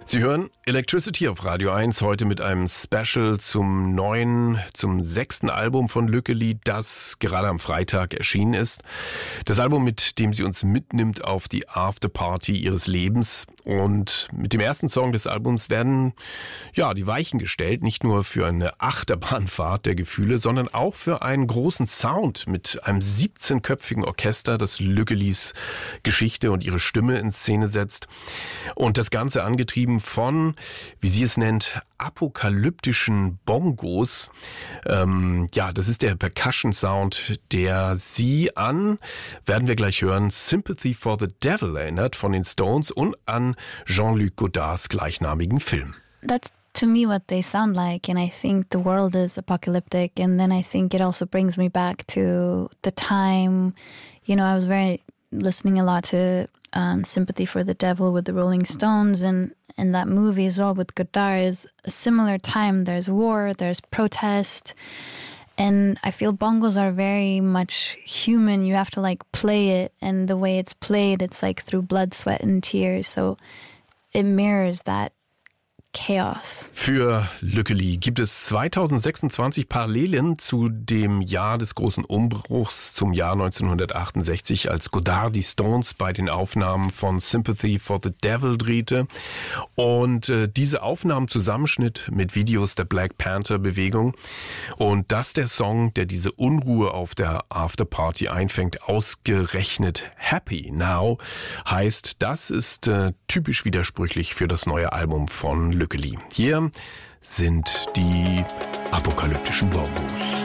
Sie hören Electricity auf Radio 1, heute mit einem Special zum 6. Album von Lückeli, das gerade am Freitag erschienen ist. Das Album, mit dem sie uns mitnimmt auf die Afterparty ihres Lebens. Und mit dem ersten Song des Albums werden die Weichen gestellt, nicht nur für eine Achterbahnfahrt der Gefühle, sondern auch für einen großen Sound mit einem 17-köpfigen Orchester, das Lückelis Geschichte und ihre Stimme in Szene setzt. Und das Ganze angetrieben von, wie sie es nennt, apokalyptischen Bongos. Das ist der Percussion-Sound, der sie an, werden wir gleich hören, Sympathy for the Devil erinnert von den Stones und an Jean-Luc Godards gleichnamigen Film. That's to me what they sound like, and I think the world is apocalyptic, and then I think it also brings me back to the time, I was listening a lot to Sympathy for the Devil with the Rolling Stones, and that movie as well with Godard is a similar time. There's war, there's protest, and I feel bongos are very much human. You have to play it, and the way it's played, it's through blood, sweat and tears, so it mirrors that Chaos. Für Lückeli gibt es 2026 Parallelen zu dem Jahr des großen Umbruchs, zum Jahr 1968, als Godard die Stones bei den Aufnahmen von Sympathy for the Devil drehte. Und diese Aufnahmen Zusammenschnitt mit Videos der Black Panther-Bewegung. Und dass der Song, der diese Unruhe auf der Afterparty einfängt, ausgerechnet Happy Now heißt, das ist typisch widersprüchlich für das neue Album von Lückeli. Hier sind die apokalyptischen Bongos.